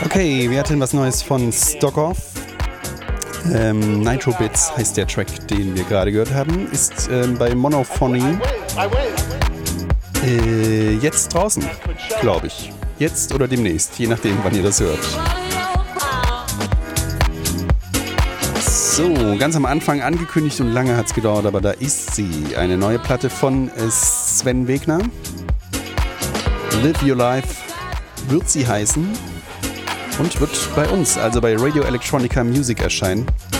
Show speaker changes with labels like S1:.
S1: Okay, wir hatten was Neues von Stockoff. Nitro Bits heißt der Track, den wir gerade gehört haben. Ist bei Monophony jetzt draußen, glaube ich. Jetzt oder demnächst, je nachdem, wann ihr das hört. So, ganz am Anfang angekündigt und lange hat es gedauert, aber da ist sie. Eine neue Platte von Sven Wegner. Live Your Life wird sie heißen und wird bei uns, also bei Radio Electronica Music erscheinen.